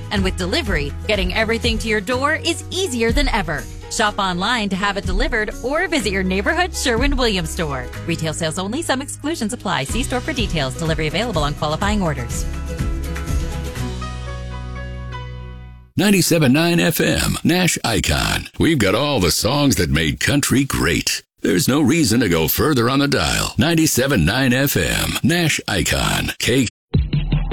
And with delivery, getting everything to your door is easier than ever. Shop online to have it delivered or visit your neighborhood Sherwin-Williams store. Retail sales only. Some exclusions apply. See store for details. Delivery available on qualifying orders. 97.9 FM, Nash Icon. We've got all the songs that made country great. There's no reason to go further on the dial. 97.9 FM, Nash Icon,